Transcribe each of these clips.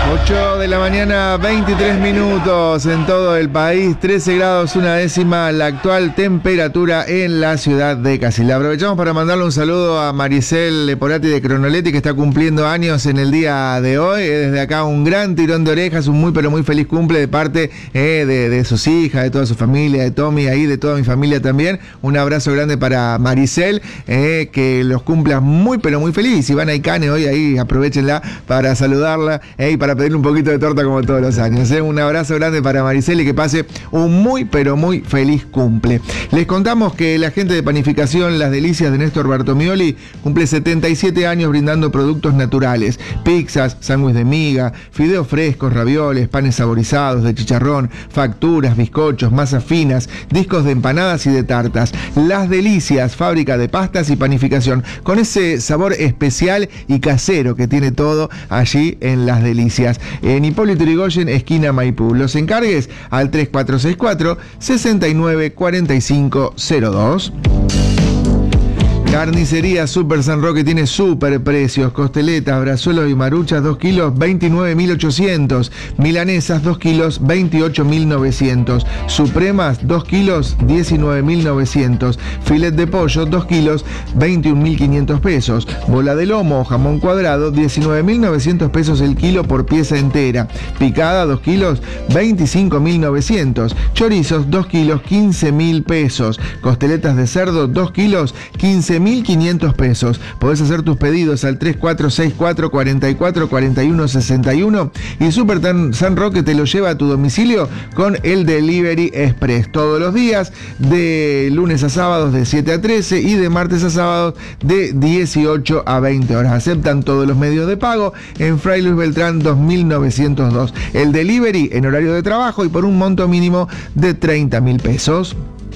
8 de la mañana, 23 minutos en todo el país, 13 grados, una décima la actual temperatura en la ciudad de Casilda. Aprovechamos para mandarle un saludo a Maricel Leporati de Cronoleti, que está cumpliendo años en el día de hoy. Desde acá un gran tirón de orejas, un muy pero muy feliz cumple de parte de sus hijas, de toda su familia, de Tommy, ahí de toda mi familia también. Un abrazo grande para Maricel, que los cumpla muy pero muy feliz. Si van a Icane hoy, ahí aprovechenla para saludarla y para pedirle un poquito de torta como todos los años. Un abrazo grande para Maricel y que pase un muy pero muy feliz cumple. Les contamos que la gente de Panificación Las Delicias de Néstor Bartomioli cumple 77 años brindando productos naturales, pizzas, sándwiches de miga, fideos frescos, ravioles, panes saborizados de chicharrón, facturas, bizcochos, masas finas, discos de empanadas y de tartas. Las Delicias, fábrica de pastas y panificación, con ese sabor especial y casero que tiene todo allí en Las Delicias. En Hipólito Yrigoyen, esquina Maipú. Los encargues al 3464-694502. Carnicería Super San Roque tiene super precios. Costeletas, brazuelos y maruchas 2 kilos 29.800. Milanesas 2 kilos 28.900. Supremas 2 kilos 19.900. Filet de pollo 2 kilos 21.500 pesos. Bola de lomo o jamón cuadrado 19.900 pesos el kilo por pieza entera. Picada 2 kilos 25.900. Chorizos 2 kilos 15.000 pesos. Costeletas de cerdo 2 kilos 15.500 pesos. Podés hacer tus pedidos al 3464-444161 y Super San Roque te lo lleva a tu domicilio con el Delivery Express. Todos los días, de lunes a sábados de 7 a 13 y de martes a sábados de 18 a 20 horas. Aceptan todos los medios de pago en Fray Luis Beltrán 2902. El delivery en horario de trabajo y por un monto mínimo de 30.000 pesos.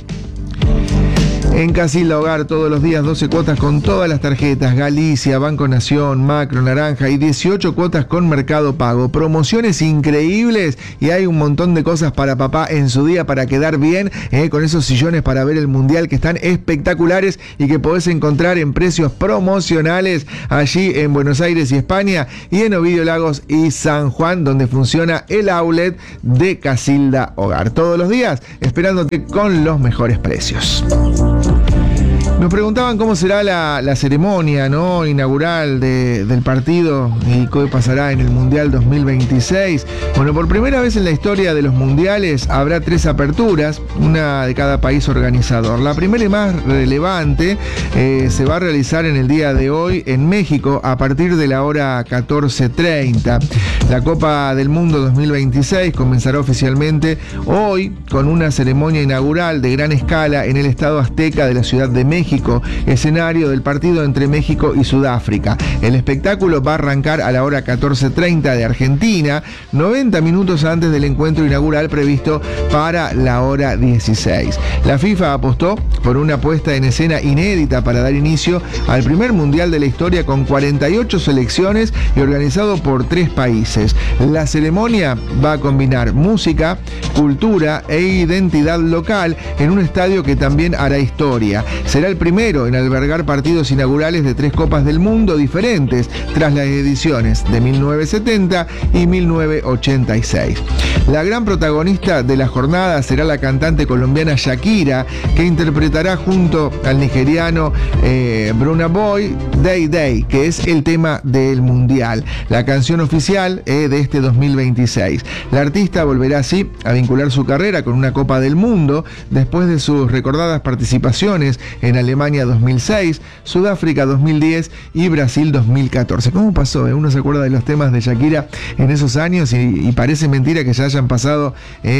En Casilda Hogar, todos los días 12 cuotas con todas las tarjetas, Galicia, Banco Nación, Macro, Naranja y 18 cuotas con Mercado Pago. Promociones increíbles y hay un montón de cosas para papá en su día para quedar bien, con esos sillones para ver el Mundial que están espectaculares y que podés encontrar en precios promocionales allí en Buenos Aires y España y en Ovidio Lagos y San Juan, donde funciona el outlet de Casilda Hogar. Todos los días esperándote con los mejores precios. Nos preguntaban cómo será la ceremonia, ¿no?, inaugural del partido y qué pasará en el Mundial 2026. Bueno, por primera vez en la historia de los mundiales habrá 3 aperturas, una de cada país organizador. La primera y más relevante se va a realizar en el día de hoy en México a partir de la hora 14:30. La Copa del Mundo 2026 comenzará oficialmente hoy con una ceremonia inaugural de gran escala en el Estadio Azteca de la Ciudad de México, escenario del partido entre México y Sudáfrica. El espectáculo va a arrancar a la hora 14:30 de Argentina, 90 minutos antes del encuentro inaugural previsto para la hora 16. La FIFA apostó por una puesta en escena inédita para dar inicio al primer mundial de la historia con 48 selecciones y organizado por 3 países. La ceremonia va a combinar música, cultura e identidad local en un estadio que también hará historia. Será el primero en albergar partidos inaugurales de 3 Copas del Mundo diferentes tras las ediciones de 1970 y 1986. La gran protagonista de la jornada será la cantante colombiana Shakira, que interpretará junto al nigeriano Burna Boy Day Day, que es el tema del Mundial, la canción oficial de este 2026. La artista volverá así a vincular su carrera con una Copa del Mundo después de sus recordadas participaciones en Alemania 2006, Sudáfrica 2010 y Brasil 2014. ¿Cómo pasó? Uno se acuerda de los temas de Shakira en esos años y parece mentira que ya hayan pasado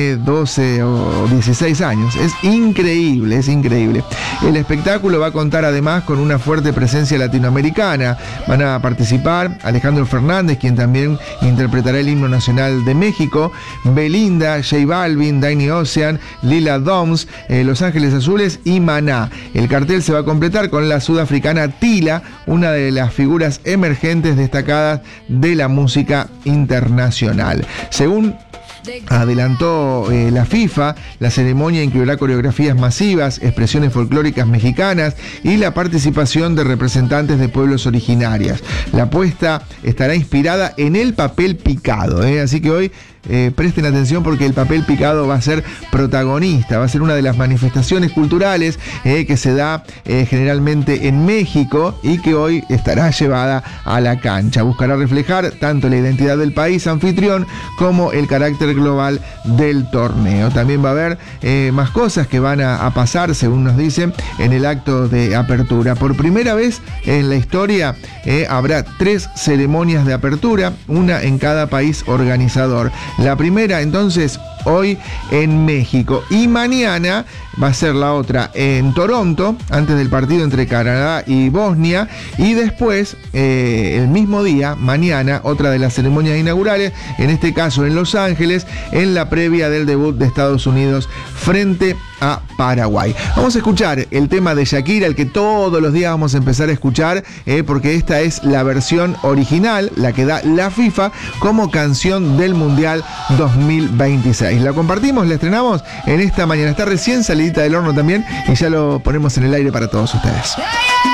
12 o 16 años. Es increíble, es increíble. El espectáculo va a contar además con una fuerte presencia latinoamericana. Van a participar Alejandro Fernández, quien también interpretará el himno nacional de México, Belinda, J Balvin, Danny Ocean, Lila Downs, Los Ángeles Azules y Maná. El cartel se va a completar con la sudafricana Tila, una de las figuras emergentes destacadas de la música internacional. Según adelantó la FIFA. La ceremonia incluirá coreografías masivas, expresiones folclóricas mexicanas y la participación de representantes de pueblos originarios. La puesta estará inspirada en el papel picado, así que hoy presten atención porque el papel picado va a ser protagonista, va a ser una de las manifestaciones culturales que se da generalmente en México y que hoy estará llevada a la cancha. Buscará reflejar tanto la identidad del país anfitrión como el carácter global del torneo. También va a haber más cosas que van a pasar, según nos dicen, en el acto de apertura. Por primera vez en la historia habrá 3 ceremonias de apertura, una en cada país organizador. La primera, entonces, hoy en México, y mañana va a ser la otra en Toronto, antes del partido entre Canadá y Bosnia, y después, el mismo día, mañana, otra de las ceremonias inaugurales, en este caso en Los Ángeles, en la previa del debut de Estados Unidos frente a Paraguay. Vamos a escuchar el tema de Shakira, el que todos los días vamos a empezar a escuchar, porque esta es la versión original, la que da la FIFA como canción del Mundial 2026. La compartimos, la estrenamos en esta mañana. Está recién salidita del horno también y ya lo ponemos en el aire para todos ustedes.